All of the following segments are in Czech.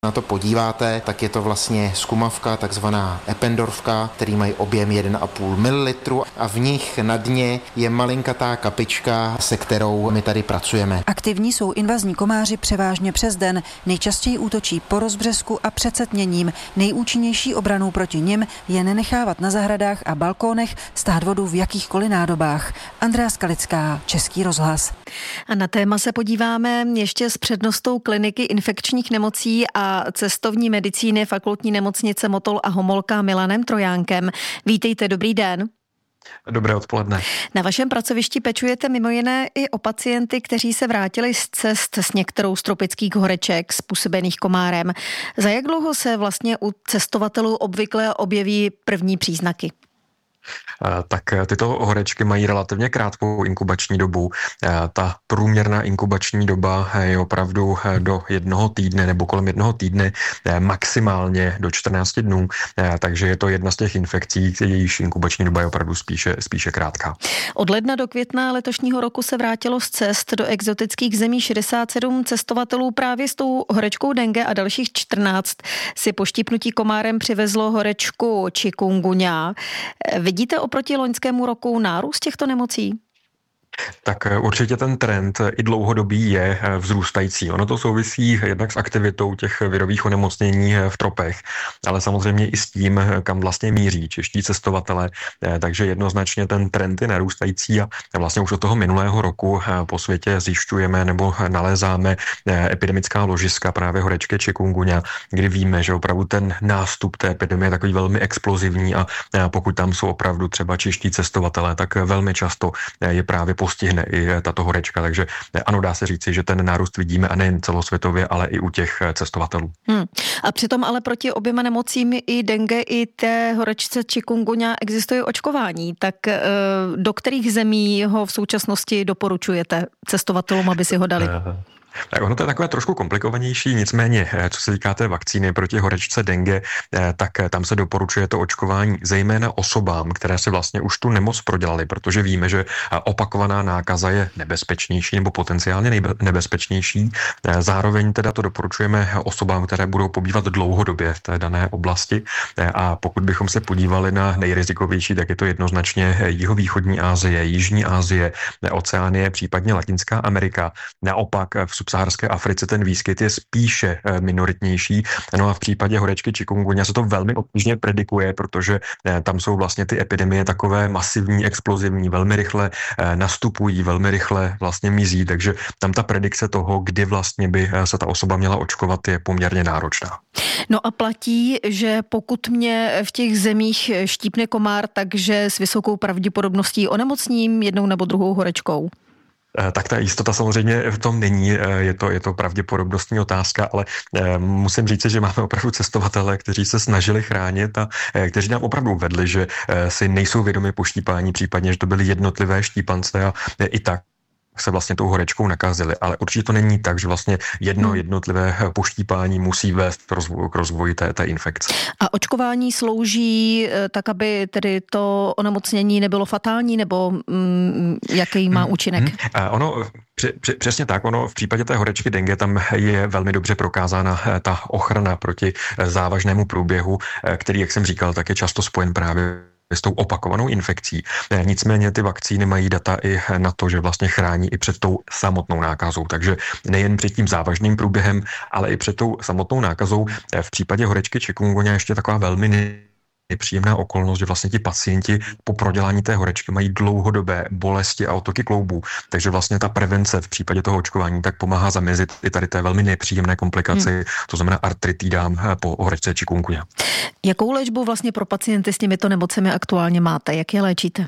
na to podíváte, tak je to vlastně zkumavka, takzvaná Eppendorfka, který mají objem 1,5 ml a v nich na dně je malinkatá kapička, se kterou my tady pracujeme. Aktivní jsou invazní komáři převážně přes den. Nejčastěji útočí po rozbřesku a před setměním. Nejúčinnější obranou proti nim je nenechávat na zahradách a balkónech stát vodu v jakýchkoliv nádobách. Andrea Skalická, Český rozhlas. A na téma se podíváme ještě s přednostou kliniky infekčních nemocí a cestovní medicíny Fakultní nemocnice Motol a Homolka Milanem Trojánkem. Vítejte, dobrý den. Dobré odpoledne. Na vašem pracovišti pečujete mimo jiné i o pacienty, kteří se vrátili z cest s některou z tropických horeček způsobených komárem. Za jak dlouho se vlastně u cestovatelů obvykle objeví první příznaky? Tak tyto horečky mají relativně krátkou inkubační dobu. Ta průměrná inkubační doba je opravdu do 1 týdne nebo kolem 1 týdne, maximálně do 14 dnů, takže je to jedna z těch infekcí, jejíž inkubační doba je opravdu spíše krátká. Od ledna do května letošního roku se vrátilo z cest do exotických zemí 67 cestovatelů právě s tou horečkou dengue a dalších 14 si po štípnutí komárem přivezlo horečku chikungunya. Vidíte oproti loňskému roku nárůst těchto nemocí? Tak určitě ten trend i dlouhodobý je vzrůstající. Ono to souvisí jednak s aktivitou těch virových onemocnění v tropech, ale samozřejmě i s tím, kam vlastně míří čeští cestovatelé. Takže jednoznačně ten trend je narůstající a vlastně už od toho minulého roku po světě zjišťujeme nebo nalézáme epidemická ložiska právě horečky chikungunya, kdy víme, že opravdu ten nástup té epidemie je takový velmi explozivní a pokud tam jsou opravdu třeba čeští cestovatelé, tak velmi často je právě postihne i tato horečka, takže ano, dá se říci, že ten nárůst vidíme a nejen celosvětově, ale i u těch cestovatelů. A přitom ale proti oběma nemocím i dengue, i té horečce chikungunya existuje očkování, tak do kterých zemí ho v současnosti doporučujete cestovatelům, aby si ho dali? Tak ono to je takové trošku komplikovanější, nicméně, co se týká té vakcíny proti horečce dengue, tak tam se doporučuje to očkování zejména osobám, které si vlastně už tu nemoc prodělali, protože víme, že opakovaná nákaza je nebezpečnější nebo potenciálně nebezpečnější. Zároveň teda to doporučujeme osobám, které budou pobývat dlouhodobě v té dané oblasti a pokud bychom se podívali na nejrizikovější, tak je to jednoznačně jihovýchodní Asie, Jižní Asie, Oceánie, případně Latinská Amerika. Naopak v subsaharské Africe ten výskyt je spíše minoritnější. No a v případě horečky chikungunya se to velmi obtížně predikuje, protože tam jsou vlastně ty epidemie takové masivní, explozivní, velmi rychle nastupují, velmi rychle vlastně mizí, takže tam ta predikce toho, kdy vlastně by se ta osoba měla očkovat, je poměrně náročná. No a platí, že pokud mě v těch zemích štípne komár, takže s vysokou pravděpodobností onemocním jednou nebo druhou horečkou? Tak ta jistota samozřejmě v tom není, je to pravděpodobnostní otázka, ale musím říct, že máme opravdu cestovatele, kteří se snažili chránit a kteří nám opravdu vedli, že si nejsou vědomi poštípání, případně, že to byly jednotlivé štípance a i tak se vlastně tou horečkou nakazili, ale určitě to není tak, že vlastně jednotlivé poštípání musí vést k rozvoji té infekce. A očkování slouží tak, aby tedy to onemocnění nebylo fatální, nebo jaký má účinek? Přesně tak, v případě té horečky dengue tam je velmi dobře prokázána ta ochrana proti závažnému průběhu, který, jak jsem říkal, tak je často spojen právě s tou opakovanou infekcí. Nicméně ty vakcíny mají data i na to, že vlastně chrání i před tou samotnou nákazou. Takže nejen před tím závažným průběhem, ale i před tou samotnou nákazou. V případě horečky chikungunya ještě taková velmi nepříjemná okolnost, že vlastně ti pacienti po prodělání té horečky mají dlouhodobé bolesti a otoky kloubů. Takže vlastně ta prevence v případě toho očkování tak pomáhá zamezit i tady té velmi nepříjemné komplikaci, to znamená artritidám po horečce chikungunya. Jakou léčbu vlastně pro pacienty s těmito nemocemi aktuálně máte? Jak je léčíte?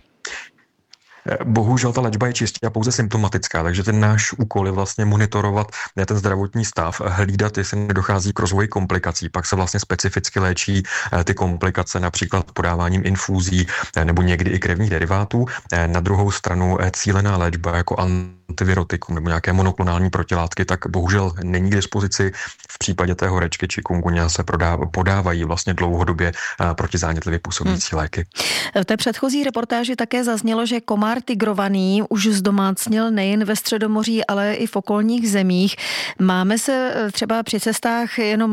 Bohužel ta léčba je čistě a pouze symptomatická, takže ten náš úkol je vlastně monitorovat ten zdravotní stav, hlídat, jestli nedochází k rozvoji komplikací, pak se vlastně specificky léčí ty komplikace například podáváním infúzí nebo někdy i krevních derivátů. Na druhou stranu cílená léčba jako antivirotikum nebo nějaké monoklonální protilátky, tak bohužel není k dispozici. V případě té horečky chikungunya se podávají vlastně dlouhodobě protizánětlivě působící léky. V té předchozí reportáži také zaznělo, že komár tigrovaný už zdomácněl nejen ve Středomoří, ale i v okolních zemích. Máme se třeba při cestách jenom